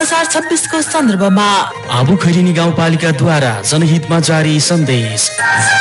2026 को सन्दर्भमा आबुखैरिनी गाउँपालिकाद्वारा जनहितमा जारी सन्देश।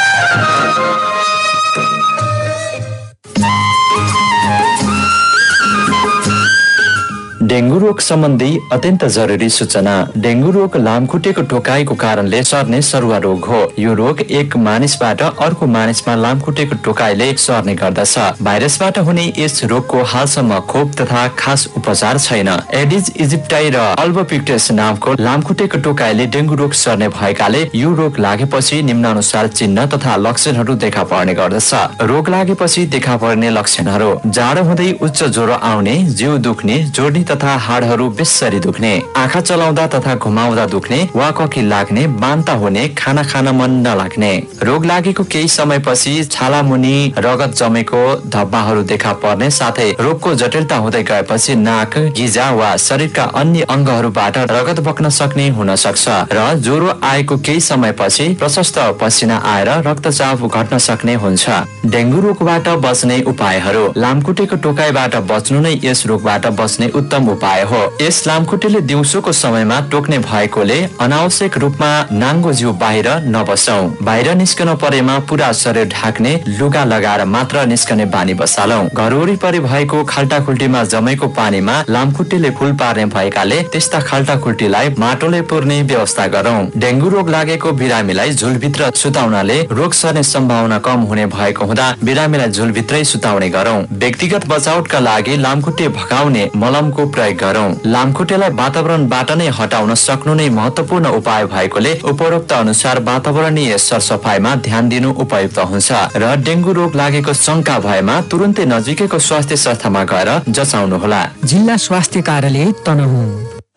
डेंगू रोग सम्बन्धी अत्यन्त जरुरी सूचना। डेंगू रोग लामखुट्टेको टोकाइको कारणले सर्ने सरुवा रोग हो। यो रोग एक मानिसबाट अर्को मानिसमा लामखुट्टेको टोकाइले सर्ने गर्दछ। भाइरसबाट हुने यस रोगको हालसम्म खोप तथा खास उपचार छैन। एडिस इजिप्टाई र अल्बोपिक्टस नामको लामखुट्टेको टोकाइले डेंगू रोग सर्ने भएकाले यो रोग लागेपछि निम्नानुसार चिन्ह तथा लक्षणहरू देखा पर्ने गर्दछ। रोग लागेपछि देखा पर्ने लक्षणहरू: जाडो हुँदै उच्च ज्वरो आउने, जिउ दुख्ने, जोड्नी तथा हाडहरू बेस्सरी दुख्ने, आँखा चलाउँदा तथा घुमाउँदा दुख्ने वा ककी लाग्ने, बान्ता हुने, खाना खान मन नलाग्ने। रोग लागेको केही समयपछि छाला मुनि रगत जमेको धब्बाहरू देखा पर्ने साथै रोगको जटिलता हुँदै गएपछि नाक, गिजा वा शरीरका अन्य अङ्गहरूबाट रगत बग्न सक्ने हुन सक्छ र ज्वरो आएको केही समयपछि प्रशस्त पसिना आएर रक्तचाप घट्न सक्ने हुन्छ। डेंगू रोगबाट बच्ने उपायहरू: लामखुट्टेको टोकाइबाट बच्नु नै यस रोगबाट बच्ने उत्तम उपाय हो। यस लामखुट्टेले दिउँसोको समयमा टोक्ने भएकोले अनावश्यक रूपमा नाङ्गो जिउ बाहिर नबसौं। बाहिर निस्कन परेमा पुरा शरीर ढाक्ने लुगा लगाएर मात्र निस्कने बानी बसालौं। घर वरिपरि भएको खाल्टाखुल्टीमा जमेको पानीमा लामखुट्टेले फुल पार्ने भएकाले त्यस्ता खाल्टाखुल्टीलाई माटोले पुर्ने व्यवस्था गरौं। डेंगू रोग लागेको बिरामीलाई झुलभित्र सुताउनाले रोग सर्ने सम्भावना कम हुने भएको हुँदा बिरामीलाई झुलभित्रै सुताउने गरौं। व्यक्तिगत बचावका लागि लामखुट्टे भगाउने मलमको प्रयोग गरौं। लामखुट्टेलाई वातावरणबाट नै हटाउन सक्नु नै महत्वपूर्ण उपाय भएकोले उपरोक्त अनुसार वातावरणीय सरसफाइमा ध्यान दिनु उपयुक्त हुन्छ र डेंगू रोग लागेको शंका भएमा तुरुन्तै नजिकैको स्वास्थ्य संस्थामा गएर जचाउनुहोला। जिल्ला स्वास्थ्य कार्यालय तनहुँ।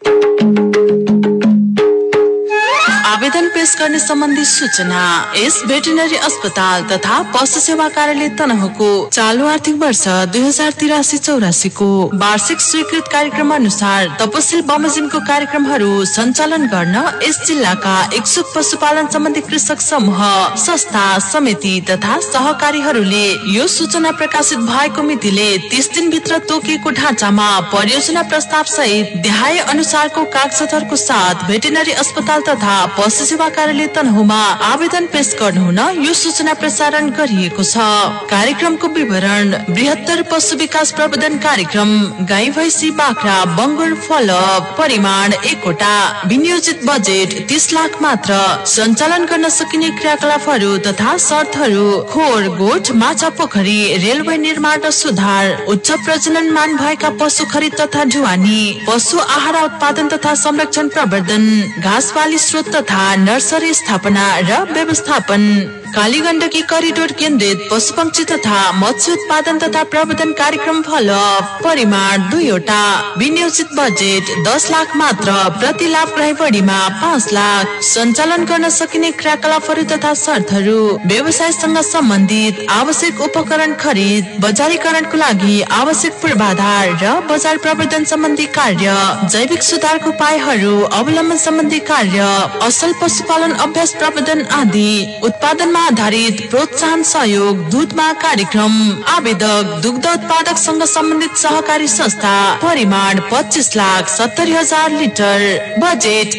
आवेदन पेश गर्ने सम्बन्धी सूचना: यस भेटरिनरी अस्पताल तथा पशु सेवा कार्यालय तनहुँको चालु आर्थिक वर्ष 2083-84 को वार्षिक स्वीकृत कार्यक्रम अनुसार तपसिल बमोजिमको कार्यक्रमहरू सञ्चालन गर्न यस जिल्लाका इच्छुक पशुपालन सम्बन्धी कृषक समूह, संस्था, समिति तथा सहकारीहरूले यो सूचना प्रकाशित भएको मितिले 30 दिनभित्र तोकिएको ढाँचामा परियोजना प्रस्ताव सहित देहाय अनुसारको कागजातहरूको साथ भेटरिनरी अस्पताल तथा पशु सेवा कार्यालय तनहुँमा आवेदन पेश गर्नुहुन यो सूचना प्रसारण गरिएको छ। कार्यक्रमको विवरण: बृहत्तर पशु विकास प्रबन्धन कार्यक्रम, गाई भैँसी बाख्रा बङ्गुर फलअप, परिमाण 1 वटा, विनियोजित बजेट 30 लाख मात्र। सञ्चालन गर्न सकिने क्रियाकलापहरू तथा शर्तहरू: खोर, गोठ, माछा पोखरी, रेलवे निर्माण र सुधार, उच्च प्रजनन मान भएका पशु खरिद तथा ढुवानी, पशु आहार उत्पादन तथा संरक्षण प्रवर्धन, घाँस बाली स्रोत तथा नर्सरी स्थापना र व्यवस्थापन, कालीगण्डकी करिडोर केन्द्रित पशुपक्षी तथा मत्स्य उत्पादन तथा प्रवर्धन कार्यक्रम फलअप, परिमाण 2 वटा, विनियोजित बजेट 10 लाख मात्र। प्रति लाभग्राही बढीमा 5 लाख। सञ्चालन गर्न सकिने क्रियाकलापहरू तथा शर्तहरू: व्यवसायसँग सम्बन्धित आवश्यक उपकरण खरिद, बजारीकरणको लागि आवश्यक पूर्वाधार र बजार प्रवर्धन सम्बन्धी कार्य, जैविक सुधारको उपायहरू अवलम्बन सम्बन्धी कार्य, असल पशुपालन अभ्यास प्रवर्धन आदि, उत्पादनमा आधारित प्रोत्साहन सहयोग, दूधमा कार्यक्रम। आवेदक दुग्ध उत्पादक संघ सम्बन्धित सहकारी संस्था, परिमाण 25,70,000 लिटर, बजेट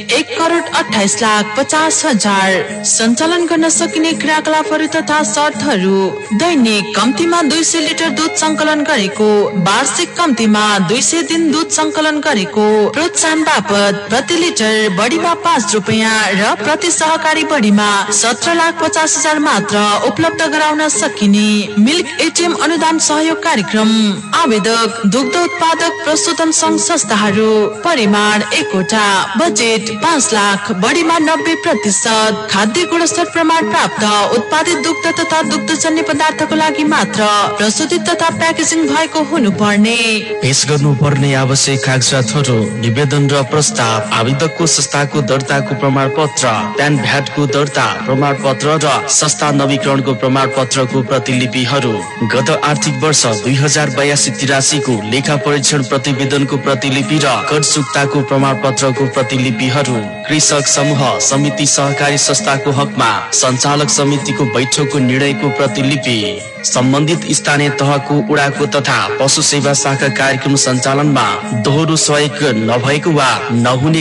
1,28,50,000। सञ्चालन गर्न सकिने क्रियाकलापहरू तथा शर्तहरू: दैनिक कम्तीमा 200 लिटर दूध संकलन गरेको, वार्षिक कम्तीमा 200 दिन दूध संकलन गरेको, प्रोत्साहन बापत प्रति लिटर बढीमा 5 रुपैयाँ र प्रति सहकारी बढीमा 17,50,000 मात्र उपलब्ध गराउन सकिने मिल्क एटीएम अनुदान सहयोग कार्यक्रम। आवेदक दुग्ध उत्पादक प्रशोधन संघ संस्थाहरू, परिमाण 1 वटा, बजेट 5 लाख, बढीमा 90%, खाद्य गुणस्तर प्रमाण प्राप्त उत्पादित दुग्ध तथा दुग्धजन्य पदार्थको लागि मात्र प्रशोधित तथा प्याकेजिङ भएको हुनुपर्ने। पेश गर्नुपर्ने आवश्यक कागजातहरू: निवेदन र प्रस्ताव, आवेदकको संस्थाको दर्ताको प्रमाण पत्र, प्यान भ्याटको दर्ता प्रमाण पत्र र संस्था नवीकरणको प्रमाण पत्रको प्रतिलिपिहरू, गत आर्थिक वर्ष 2082-83 को लेखा परीक्षण प्रतिवेदनको प्रतिलिपि र कर चुक्ताको प्रमाण पत्रको प्रतिलिपिहरू, कृषक समूह, समिति, सहकारी संस्थाको हकमा सञ्चालक समितिको बैठकको निर्णयको प्रतिलिपि, सम्बन्धित स्थानीय तहको उडाको तथा पशु सेवा शाखा कार्यक्रम सञ्चालनमा दोहोरो सहयोग नभएको वा नहुने